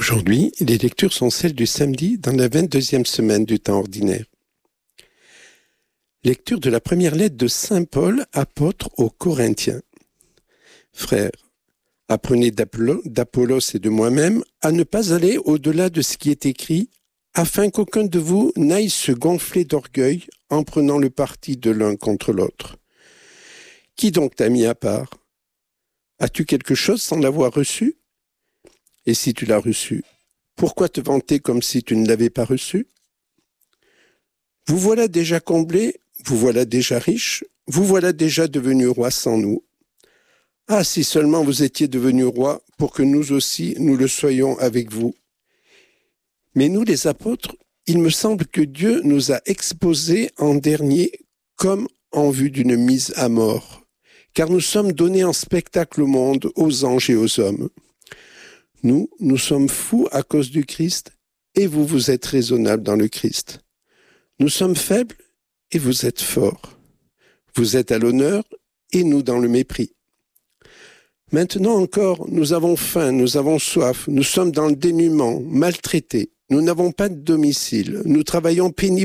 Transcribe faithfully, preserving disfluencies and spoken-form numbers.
Aujourd'hui, les lectures sont celles du samedi dans la vingt-deuxième semaine du temps ordinaire. Lecture de la première lettre de saint Paul, apôtre aux Corinthiens. Frères, apprenez d'Apollos et de moi-même à ne pas aller au-delà de ce qui est écrit, afin qu'aucun de vous n'aille se gonfler d'orgueil en prenant le parti de l'un contre l'autre. Qui donc t'a mis à part? As-tu quelque chose sans l'avoir reçu? Et si tu l'as reçu, pourquoi te vanter comme si tu ne l'avais pas reçu? Vous voilà déjà comblés, vous voilà déjà riches, vous voilà déjà devenus rois sans nous. Ah, si seulement vous étiez devenus rois pour que nous aussi nous le soyons avec vous. Mais nous les apôtres, il me semble que Dieu nous a exposés en dernier comme en vue d'une mise à mort, car nous sommes donnés en spectacle au monde, aux anges et aux hommes. Nous, nous sommes fous à cause du Christ, et vous, vous êtes raisonnables dans le Christ. Nous sommes faibles, et vous êtes forts. Vous êtes à l'honneur, et nous dans le mépris. Maintenant encore, nous avons faim, nous avons soif, nous sommes dans le dénuement, maltraités. Nous n'avons pas de domicile, nous travaillons péniblement.